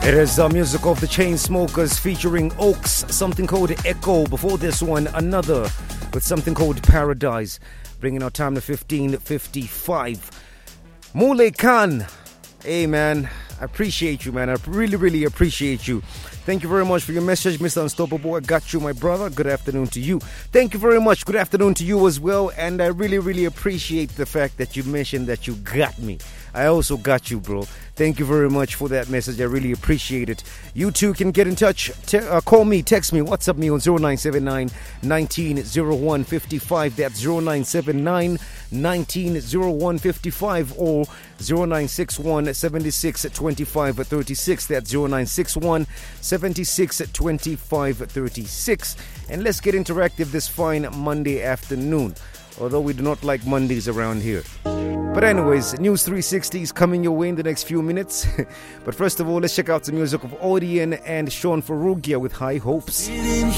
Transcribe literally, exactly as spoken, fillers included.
It is the music of the Chainsmokers featuring Oaks, something called Echo. Before this one, another with something called Paradise. Bringing our time to fifteen fifty-five. Mule Khan. Hey, man. I appreciate you, man. I really, really appreciate you. Thank you very much for your message, Mister Unstoppable. I got you, my brother. Good afternoon to you. Thank you very much. Good afternoon to you as well. And I really, really appreciate the fact that you mentioned that you got me. I also got you, bro. Thank you very much for that message. I really appreciate it. You too can get in touch. Te- uh, call me, text me, WhatsApp me on zero nine seven nine, one nine zero one five five. That's zero nine seven nine, one nine zero one five five or zero nine six one, seven six two five three six. That's zero nine six one, seven six two five three six. And let's get interactive this fine Monday afternoon. Although we do not like Mondays around here. But anyways, News three sixty is coming your way in the next few minutes. But first of all, let's check out the music of Odeon and Sean Ferrugia with High Hopes.